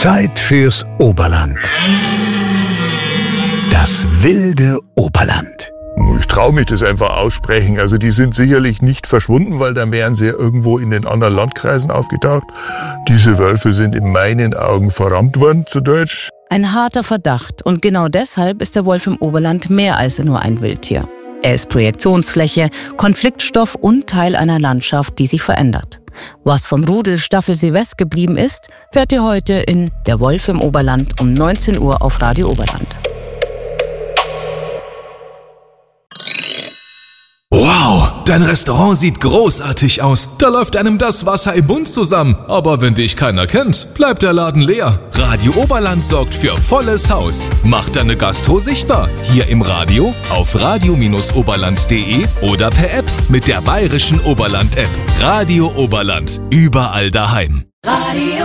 Zeit fürs Oberland. Das wilde Oberland. Ich traue mich das einfach aussprechen. Also die sind sicherlich nicht verschwunden, weil dann wären sie ja irgendwo in den anderen Landkreisen aufgetaucht. Diese Wölfe sind in meinen Augen verrammt worden, zu Deutsch. Ein harter Verdacht und genau deshalb ist der Wolf im Oberland mehr als nur ein Wildtier. Er ist Projektionsfläche, Konfliktstoff und Teil einer Landschaft, die sich verändert. Was vom Rudel Staffel Silvest geblieben ist, hört ihr heute in Der Wolf im Oberland um 19 Uhr auf Radio Oberland. Wow, dein Restaurant sieht großartig aus. Da läuft einem das Wasser im Mund zusammen. Aber wenn dich keiner kennt, bleibt der Laden leer. Radio Oberland sorgt für volles Haus. Macht deine Gastro sichtbar. Hier im Radio, auf radio-oberland.de oder per App mit der bayerischen Oberland-App. Radio Oberland. Überall daheim.